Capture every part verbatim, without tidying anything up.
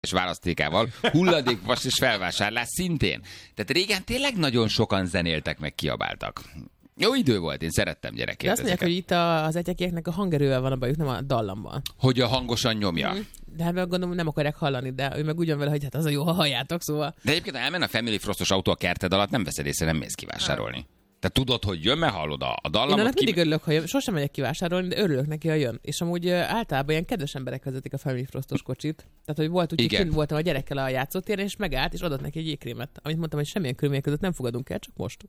és választékával, hulladékvas és felvásárlás szintén. Tehát régen tényleg nagyon sokan zenéltek, meg kiabáltak. Jó idő volt, én szerettem gyerekként. De azt mondják, hogy itt a, az egyekieknek a hangerővel van a bajuk, nem a dallamban. Hogy a hangosan nyomja. Mm. De hát gondolom nem akarják hallani, de ő meg ugyan vele, hogy hát az a jó, ha halljátok, szóval. De egyébként, ha elmen a Family Frostos autó a kerted alatt, nem veszed észre, nem mész kivásárolni. Te tudod, hogy jön, mert hallod a dallamot. Én annak mindig örülök, ha jön. Sosem megyek kivásárolni, de örülök neki, ha jön. És amúgy általában ilyen kedves emberek vezetik a Family Frostos kocsit. Tehát, hogy volt úgy, hogy kint voltam a gyerekkel a játszótéren, és megállt, és adott neki egy jégkrémet. Amit mondtam, hogy semmilyen körülmények között nem fogadunk el, csak most.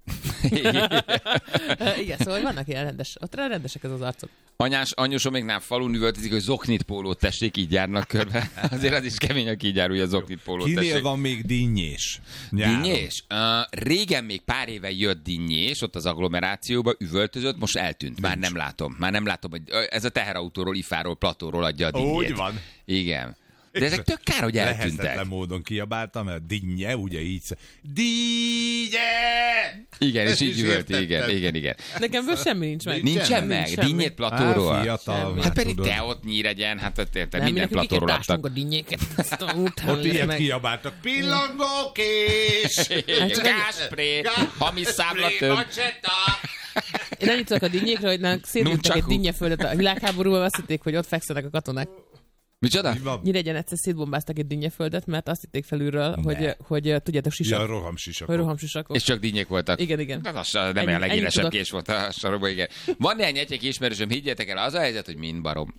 Igen, szóval vannak ilyen rendes, ott rendesek ez az arcok. Anyás, anyósom még nem falun üvöltözik, hogy zoknit pólót tessék, így járnak körbe. Azért az is kemény, aki így jár, hogy a zoknit pólót Kinél tessék. van még dinnyés? Dinnyés? Uh, régen még pár éve jött dinnyés, ott az agglomerációba üvöltözött, most eltűnt. Már Nincs. nem látom. Már nem látom, hogy ez a teherautóról, ifáról, platóról adja a dinnyét. Úgy van. Igen. De ezek tök kár, hogy eltűntek. Lehetetlen módon kiabáltam, mert dinnye, ugye így dinnye! Igen, és így üvölti, igen, igen, igen. Nekem most semmi nincs meg. Nincsen meg, dinnyét platóról. Á, fiatal, hát pedig tudod. Te ott nyíregyen, hát ott érted, nem, minden platóról adtak. a dinnyéket. Ott ilyet kiabáltak. Pillangókés! Gáspré! Hamis számlatöm! Én nem tudok a dinnyékre, hogy nálunk szétültek egy dinnyeföldet a világháborúban, azt hitték, hogy ott fekszenek a katonák. Micsoda? Nyíregyen egyszer szétbombáztak egy dinnyeföldet, mert azt hitték felülről, hogy, hogy tudjátok, sisak. Ja, rohamsisakok. Hogy rohamsisakok. És csak dinnyék voltak. Igen, igen. Hát az nem olyan legélesebb kés volt a sarokban, igen. Van néhány egyek ismerősöm, higgyétek el, az a helyzet, hogy mind barom.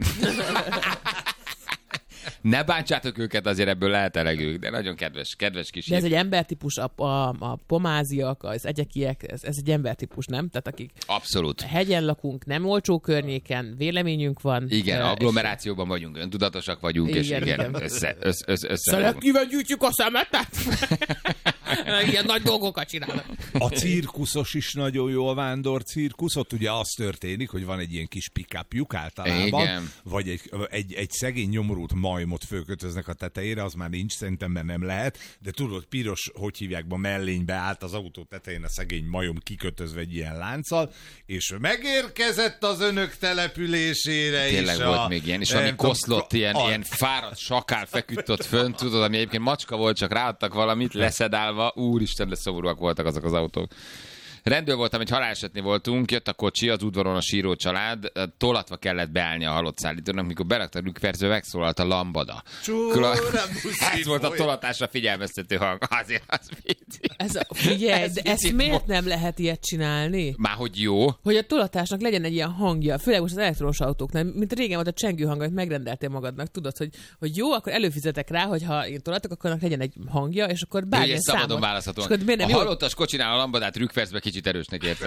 Ne bántsátok őket, azért ebből lehet elegük, de nagyon kedves, kedves kis De ez egy embertípus, a, a, a pomáziak, az egyekiek, ez, ez egy embertípus, nem? Tehát akik abszolút. Hegyen lakunk, nem olcsó környéken, véleményünk van. Igen, uh, agglomerációban vagyunk, öntudatosak vagyunk, igen, és igen, igen. össze, össze, össze, össze Szelektíven gyűjtjük a szemetet? Ilyen nagy dolgokat csinálnak. A cirkuszos is nagyon jó, a vándor cirkusz. Ott ugye az történik, hogy van egy ilyen kis pick-upjuk általában, igen. Vagy egy, egy, egy szegény nyomorult majmot fölkötöznek a tetejére, az már nincs, szerintem, mert nem lehet, de tudod, piros, hogy hívják, be mellénybe állt az autó tetején a szegény majom kikötözve egy ilyen lánccal, és megérkezett az önök településére. Tényleg is volt a, még ilyen, és ami koszlott, ilyen, a... ilyen fáradt sakál feküdt ott fönt, tudod, ami egyébként macska volt, csak ráadtak valamit, leszedálva, úristen, de szomorúak voltak azok az autók. Rendőr voltam, egy halálesetnél voltunk, jött a kocsi, az udvaron a síró család, tolatva kellett beállni a halott szállítónak, mikor berakta a rükverző, megszólalt a lambada. Csúra, ez volt a tolatásra figyelmeztető hang. Azért az ez a, figyelj, ez de ezt miért volt? Nem lehet ilyet csinálni? Már hogy jó. Hogy a tolatásnak legyen egy ilyen hangja, főleg most az elektromos autóknál, mint régen volt a csengő hang, amit megrendeltél magadnak, tudod, hogy, hogy jó, akkor előfizetek rá, hogy ha én tolatok, akkor annak legyen egy hangja, és akkor bármilyen számot. Szabadon választhatóan. A halottas kocsinál a lambadát rükverzbe kicsit erősnek értem.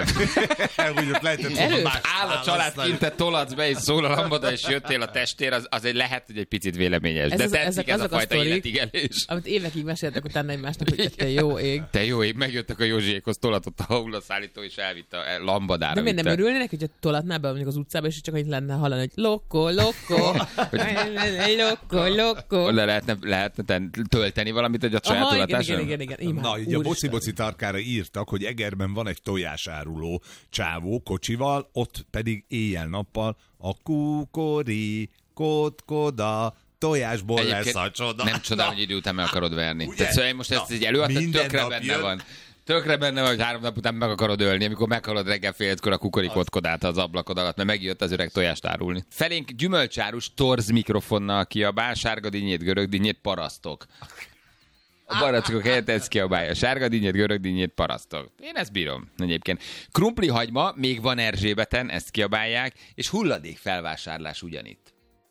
Áll a család kint, te tolatsz be, és szól a lambada, és jöttél a testér, az, az egy lehet, hogy egy picit véleményes. Ez de az, tetszik ez a fajta sztorik, életigelés. Amit évekig meséltek utána egymásnak, hogy te jó ég. Te jó ég, megjöttek a Józsiékhoz, tolatott a hullaszállító, és elvitte a lambadára. De miért nem örülnének, hogyha tolatnál be mondjuk az utcába, és csak annyit lenne hallani, hogy lokko, lokko, lokko, lokko. Le lehetne, lehetne tölteni valamit egy a saját tolatáson? Igen, igen, igen. Na, így a boci-boci tarkára írtak, hogy Egerben van egy tojásáruló csávó kocsival, ott pedig éjjel-nappal a kukori, kotkoda, tojásból egyébként lesz a csoda. Nem csodál, hogy idő után meg akarod verni. Tehát szóval most ezt így előadtad, tökre benne jön. van. Tökre benne van, hogy három nap után meg akarod ölni, amikor meghalod reggel fél hétkor a kukorikotkodát az ablakod alatt, mert megjött az öreg tojást árulni. Felénk gyümölcsárus torz mikrofonnal kiabál, sárga dinnyét, görög dinnyét, parasztok. A barackok helyett ezt kiabálja. Sárga dinnyét, görög dinnyét, parasztok. Én ezt bírom egyébként. Krumpli hagyma, még van Erzsébeten, ezt kiabálják, és hulladék felvásárlás ugyanitt.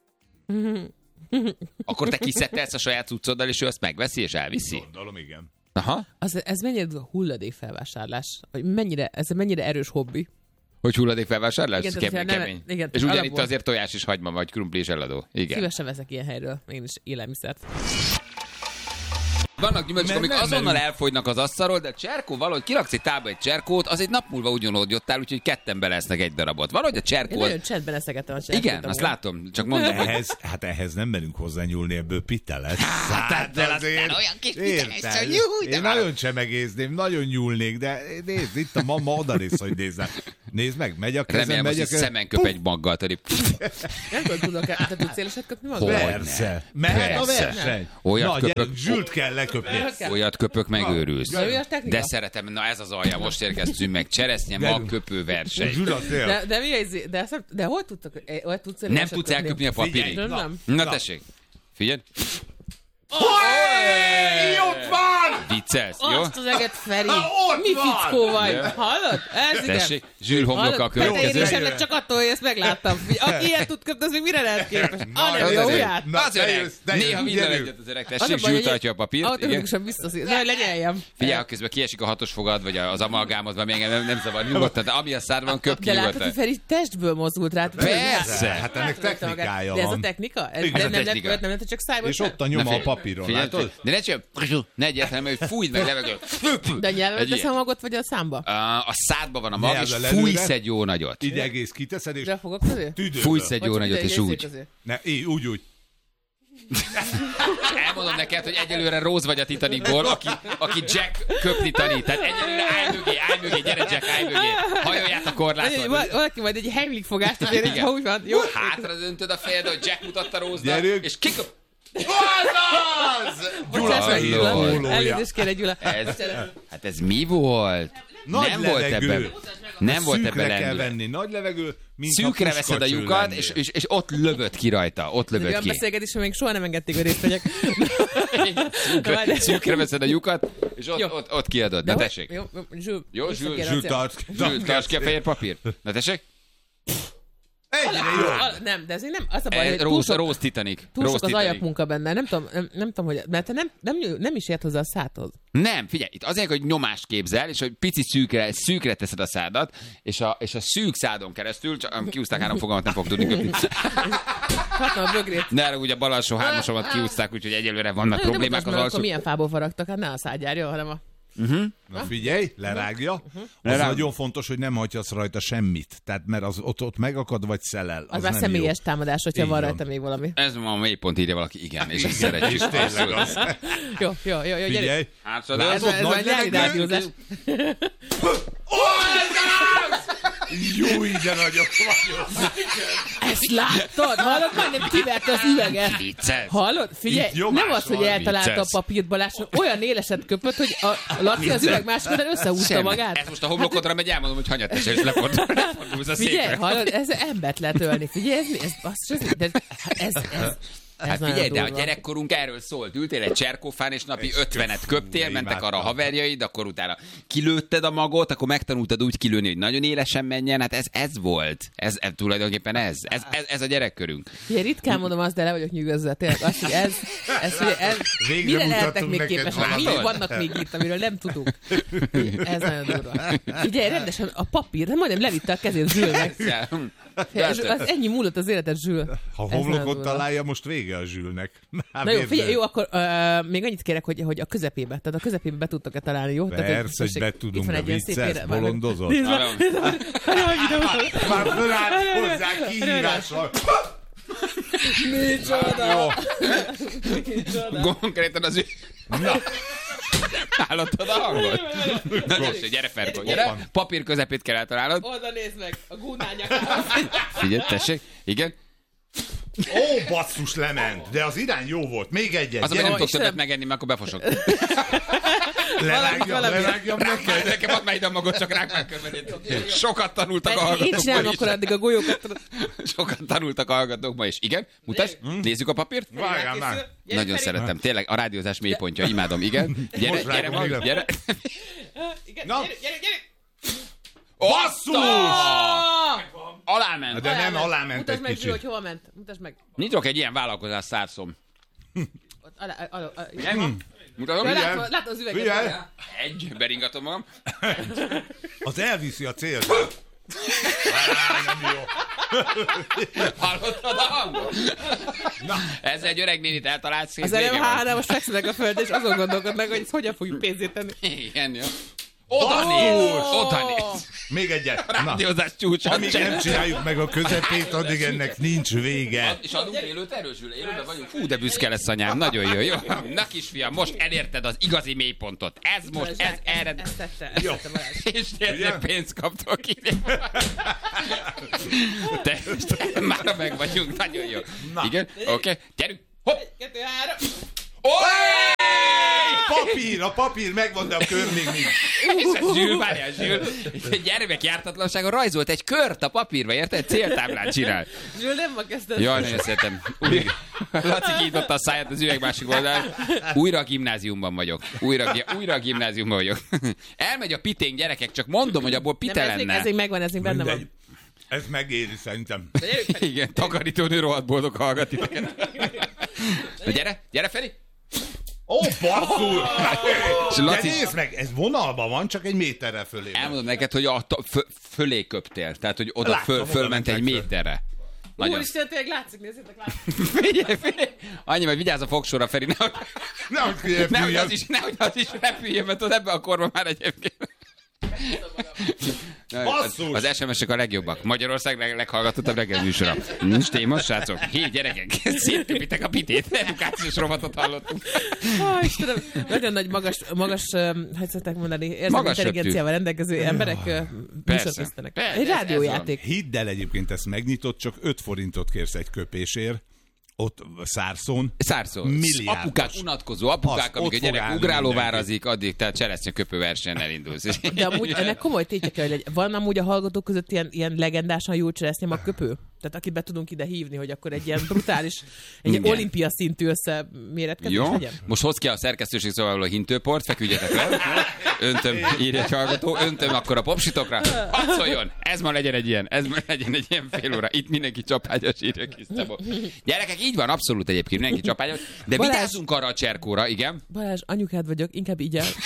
Akkor te kiszedtelsz a saját cuccoddal, és ő azt megveszi, és elviszi? Gondolom, igen. Aha. Az, ez mennyire a hulladék felvásárlás? Hogy mennyire, ez mennyire erős hobbi? Hogy hulladék felvásárlás? Igen, kemény, nem, kemény. Igen, és ugyanitt alapból... azért tojás is hagyma, vagy krumpli is eladó. Igen. Szívesen veszek ilyen helyről, én is élelmiszert. Vannak gyümölcsök, amik azonnal elfogynak az asztalról, de cserkó valahogy kiraksz egy tába egy cserkót, az egy nap múlva ugyanúgy jottál, úgyhogy ketten belesznek egy darabot. Valahogy a cserkó. Én nagyon csendben eszegettem a cserkót. Igen, azt látom, csak mondom, hogy... Ehhez, hát ehhez nem merünk hozzányúlni, ebből pite lesz. Hát, hát de aztán olyan kis pite lesz, hogy jó, Én nagyon csemegézném, nagyon nyúlnék, de nézd, itt a mama oda néz, hogy nézzel. Nézd meg, megy a kezem, Remélem, megy a kezem. Szemen köp egy maggal, tadi. Nem tudok, te tudsz éleset köpni maggal? Persze. Mehet a verseny. Olyat na, köpök. Gyere, Zsült kell leköpni. Olyat köpök, megőrülsz. De szeretem, na ez az alja, most érkeztünk meg. Cseresznye magköpő verseny. De, de mi ez? De, de hol tudtok? Hol tudsz nem tudsz elköpni a papírig. Na, na tessék. Figyeld. Hoé! Ott van! Viccelsz, jó? Azt az eget, Feri! Mi fickó vagy? Hallod? Ez igen. Tessék, Zsül homloka a következő. Én sem csak attól, hogy ezt megláttam. Aki ilyet tud köpni, az még mire lehet képes? Hanem jó ujját. Az öreg. Néha minden egyet az öreg. Tessék, Zsül tartja a papírt. Automatikusan visszaszír. Na, lenyeljem. Figyelj, ha közben kiesik a hatos fogad, vagy az amalgámodban, még nem, nem zavar nyugodtan, de ami a szádban köp ki nyugodtan. De látod, hogy Feri testből mozdult rá. Persze. Hát ennek technikája van. De ez a technika? Ez a technika. Nem, csak szájban. És ott a nyoma a papíron, látod? De ne csak, ne egyáltalán, hogy fújd meg levegő. De a nyelven tesz a magot, vagy a számba? A szádba van a mag, és fújsz egy jó nagyot. Így egész kiteszed, és... De a fogok közé? Fújsz egy jó nagyot, és úgy. Ne, így, úgy, úgy. Elmondom neked, hogy egyelőre Rose vagy a Titanicból, aki, aki Jack köpni tanít. Tehát egyelőre állj mögé, állj mögé, gyere Jack, állj mögé. Hajolját a korlátot. Valaki majd egy Heimlich fogást, hogy ha úgy van. Jó. Hátra döntöd a fejed, hogy Jack mutatta Rose-nak, és kiköp. Az! Gyula, elnézést kérek, Gyula. Ez, hát ez mi volt? Nagy nem levegő. volt ebben. Nem volt ebben lendület. Kell venni, nagy levegő, mint szűkre veszed a lyukat, és, és, és ott lövöd ki rajta, ott lövöd olyan ki. Olyan beszélgetés, még soha nem engedték, hogy részt vegyek. szűkre, szűkre veszed a lyukat, és ott, ott, ott kiadod. Na tessék. Jó, Zsül. Jó, Zsül, Zsül, tarts ki a fehér papír. Na tessék. Egyre jó. Nem, de ez nem, az a baj, hogy túl sok, Rose Titanic. Túl sok az alapmunka benne, nem tudom, nem, nem tudom, hogy, mert te nem, nem, nem is ért hozzá a szádhoz. Nem, figyelj, itt azért, hogy nyomást képzel, és hogy pici szűkre, szűkre teszed a szádat, és a, és a szűk szádon keresztül, csak kiúzták három fogalmat, nem fog tudni köpni. Hatna a bögrét. Ne arra, ugye a bal alsó hármasomat kiúzták, úgyhogy egyelőre vannak nem, problémák nem az alsó. Akkor milyen fából faragtak, hát ne a szádjárja, hanem a... Uh-huh. Na figyelj, lerágja. Uh-huh. Az Lerág. Nagyon fontos, hogy nem hagyhatsz rajta semmit. Tehát mert az ott, ott megakad, vagy szelel. Az, az már személyes jó. Támadás, hogyha így van rajta még valami. Ez ma a mélypont írja valaki, igen, és ezt szeretjük. Tényleg az. Jó, jó, jó, jó. Figyelj, látszod, ez már nyári rádiózás. Jó, ide nagyok vagyok. Ezt láttad? Hallod? Majdnem kiverte az üveget. Vicces. Hallod? Figyelj, nem az, hogy eltalálta a papírt Balázs, olyan éleset köpött, hogy a Laci az üveg másik oldalán összehúzta magát. Ez most a homlokodra megy, elmondom, hogy hanyat tesel, és lefordulsz a székre. Figyelj, hallod, ez embert lehet ölni. Figyelj, ez mi? Ez basszus, ez, ez, ez, Hát figyelj, de a gyerekkorunk erről szólt. Ültél egy cserkófán, és napi ötvenet köptél, mentek arra a haverjaid, akkor utána kilőtted a magot, akkor megtanultad úgy kilőni, hogy nagyon élesen menjen. Hát ez, ez volt. Ez, ez tulajdonképpen ez. Ez, ez. ez a gyerekkorunk. Ugye ritkán mondom azt, de le vagyok nyűgözve. Tényleg azt, hogy ez, ez, ez, ez mire lehetnek még képesek? Mire vannak még itt, amiről nem tudunk? Ez nagyon durva. Figyelj, rendesen a papír, de majdnem levitte a kezét Zsülnek. Az ennyi múlott az életed, Zsül. Ha homlokot találja, most vége a Zsülnek. Na jó, figyelj, jó, akkor uh, még annyit kérek, hogy, hogy a közepébe, tehát a közepébe be tudtok-e találni, jó? Persze, hogy be tudunk, de vicces, bolondozol. Már fölállt hozzá kihívással. Micsoda! Konkrétan az ő... Na. Hallottad a hangot? Na gyere, gyere Ferko, gyere. Papír közepét kell eltalálnod. Oda nézd meg, a gúnányak. Figyelj, tessék, igen. Ó, basszus, lement, de az irány jó volt. Még egyet. Az, hogy nem tudok többet megenni, mert akkor befosok. Lerágjam, lerágjam neked. Nekem add már ide a magot, csak ránk már kövedét. Sokat tanultak a hallgatók. Én csinálom akkor addig a golyókat. Sokat tanultak a hallgatók ma is. Igen, mutasd, nézzük a papírt. Várjál már. Nagyon szeretem, tényleg a rádiózás mélypontja, imádom, igen. Gyere, gyere, gyere, gyere. Igen, gyere, gyere, gyere. Basszus! Aláment. De nem aláment egy kicsit. Mutasd meg, hogy hova ment. Mutasd meg. Nyitok egy ilyen vállalkozás szárszom. Mutatom? Látod az üveget. Egy, beringatom magam. Az elviszi a célt. Nem jó. Hallottad a hangot? Na. Ez egy öreg nénit eltalált szét. Az előbb há, de most fekszenek a föld, és azon gondolkodnak, hogy ezt hogyan fogjuk pénzét tenni. Igen, jó. Oda néz! Oda néz! Még egyet. Rádiózás csúcsa. Amíg nem csináljuk meg a közepét, addig ennek nincs vége. És adunk élőt erősül, élőben vagyunk. Fú, de büszke lesz anyám, nagyon jó, jó. Na kisfiam, most elérted az igazi mélypontot. Ez most, ez erre. Ezt tette, ezt tette Balázs. És tényleg pénzt kaptok ki. Te, te, már meg vagyunk, nagyon jó. Igen, oké, okay. Gyerünk. Hopp. Kettő, három. Oé! Papír, a papír megvan, de a kör még nincs. És a Zsül, várjál, Zsül, gyermek jártatlanságon rajzolt egy kört a papírba, érted? Céltáblát csinál. Zsül, nem ma kezdett. Jaj, nagyon szeretem. Laci kinyitotta a száját az üveg másik oldalán. Újra a gimnáziumban vagyok. Újra, újra a gimnáziumban vagyok. Elmegy a piténk, gyerekek, csak mondom, hogy abból pite nem, lenne. Ez még megvan, ez még benne van. Ez megéri szerintem. Igen, takarítónő rohadt boldog hallgat titeket. Na gyere, gyere Feri! Ó, oh, basszul! De nézd meg, ez vonalban van, csak egy méterre fölé. Elmondom neked, hogy a f- fölé köptél, tehát hogy oda föl, fölment egy méterre. Nagyon. Úristen, tényleg látszik, nézzétek, látszik. Figyelj, figyelj! Annyi, majd vigyázz a fogsorra, Feri, nehogy, nehogy, nehogy, az, is, nehogy az is repüljön, mert ebben a korban már egyébként. Az, az es em es-ek a legjobbak. Magyarország leg, leghallgatottabb reggel műsora. Nincs téma, srácok. Hé, gyerekek, szétköpitek a pitét. Edukációs rovatot hallottunk. Ó, Istenem, nagyon nagy magas, magas hogy szokták mondani, érzelmi intelligenciával rendelkező emberek műsorkészítenek. Egy rádiójáték. Hidd el, egyébként ezt megnyitott, csak öt forintot kérsz egy köpésért. Ott Szárszón. Szárszón. Milliárdos. Apukák, unatkozó apukák, amíg a gyerek ugrálóvárazik, addig te cseresznyeköpő versenyen elindulsz. De amúgy ennek komoly tétje kell, hogy van amúgy a hallgatók között ilyen, ilyen legendásan jó cseresznyemagköpő? Tehát akit be tudunk ide hívni, hogy akkor egy ilyen brutális, egy ilyen olimpia szintű összeméretkezés legyen. Most hoz ki a szerkesztőség szóval a hintőport, feküdjetek le. Öntöm, írja egy hallgató, öntöm akkor a popsitokra. Hadd szóljon! Ez ma legyen egy ilyen, ez ma legyen egy ilyen fél óra. Itt mindenki csapágyas, írja kis Szabó. Gyerekek, így van, abszolút egyébként mindenki csapágyas. De Balázs, vigyázzunk arra a cserkóra, igen. Balázs, anyukád vagyok, inkább így el.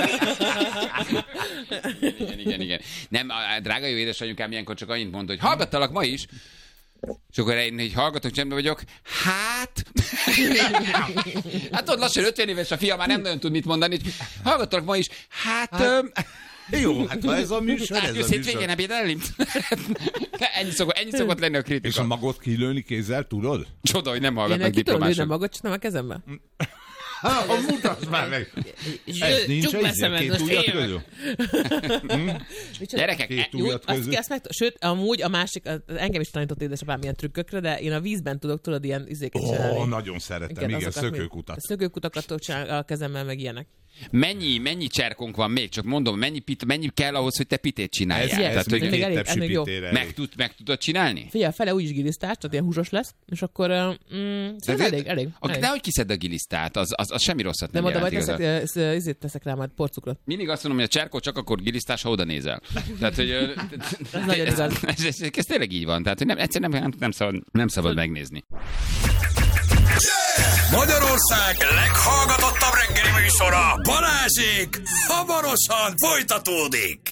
igen, igen, igen. Nem, a drága jó édesanyukám ilyenkor csak annyit mond, hogy hallgattalak ma is. És akkor én így hallgatok, csendben vagyok. Hát... hát ott lassan ötven éves a fia, már nem nagyon tud mit mondani. Hallgattalak ma is. Hát... hát... Öm... Jó, hát ha ez a műsor, hát, ez a műsor. Hétvégén ebédelni? ennyi, szokott, ennyi szokott lenni a kritika. És a magot kilőni kézzel, tudod? Csoda, hogy nem hallgatnak diplomások. Én a magot, csak nem a kezembe. Ha, mutasd már meg! Ez nincs egy ilyen két ujjat közül? Gyerekek, két ujjat közül? Sőt, amúgy a másik, engem is tanított édesapám ilyen trükkökre, de én a vízben tudok, tudod, ilyen izéket csinálni. Ó, nagyon szeretem, igen, szökőkutat. Szökőkutakat tudok csinálni a kezemmel, meg ilyenek. Mennyi, mennyi cserkónk van még? Csak mondom, mennyi, pit, mennyi kell ahhoz, hogy te pitét csináljál? Ez, ez, tehát, hogy még elég, ez még jó. Meg, tud, meg tudod csinálni? Figyelj, fele úgyis gilisztás, tehát ilyen húsos lesz, és akkor mm, szóval elég, elég. elég. Nehogy kiszedd a gilisztát, az, az, az semmi rosszat nem, nem jelent. Nem, oda majd teszek, ezért teszek rá majd porcukrot. Mindig azt mondom, hogy a cserkó csak akkor gilisztás, ha oda nézel. Tehát, hogy... ez nagyon igaz. Ez, ez, ez tényleg így van, tehát hogy nem, egyszerűen nem, nem szabad, nem szabad megnézni. Magyarország leghallgatottabb reggeli műsora, Balázsék hamarosan folytatódik.